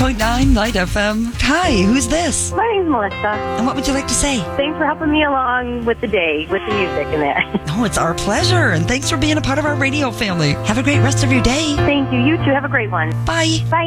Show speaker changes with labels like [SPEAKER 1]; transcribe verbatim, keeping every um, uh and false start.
[SPEAKER 1] point nine Light F M. Hi, who's this?
[SPEAKER 2] My name's Melissa.
[SPEAKER 1] And what would you like to say?
[SPEAKER 2] Thanks for helping me along with the day, with the music in there.
[SPEAKER 1] Oh, it's our pleasure. And thanks for being a part of our radio family. Have a great rest of your day.
[SPEAKER 2] Thank you. You too. Have a great one.
[SPEAKER 1] Bye.
[SPEAKER 2] Bye.